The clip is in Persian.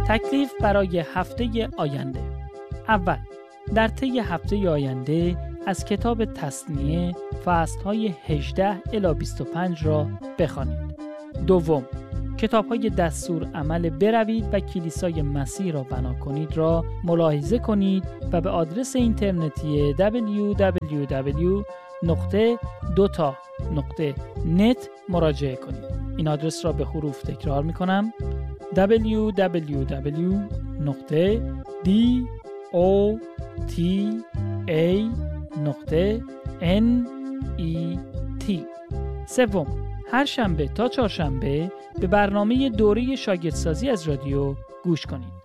تکلیف برای هفته آینده. اول، در طی هفته آینده از کتاب تثنیه فصل‌های 18 الی 25 را بخوانید. دوم، کتاب‌های دستور عمل بروید و کلیسای مسیح را بنا کنید را ملاحظه کنید و به آدرس اینترنتی www.2ta.net مراجعه کنید. این آدرس را به حروف تکرار می‌کنم: www.dota.net. سوم، هر شنبه تا چهارشنبه به برنامه دوره شاگردسازی از رادیو گوش کنید.